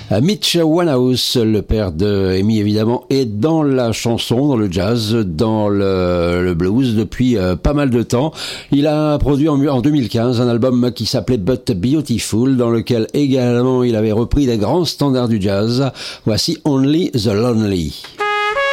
Mitch Winehouse, le père de Amy évidemment, est dans la chanson, dans le jazz, dans le blues depuis pas mal de temps. Il a produit en 2015 un album qui s'appelait But Beautiful, dans lequel également il avait repris des grands standards du jazz. Voici Only the Lonely.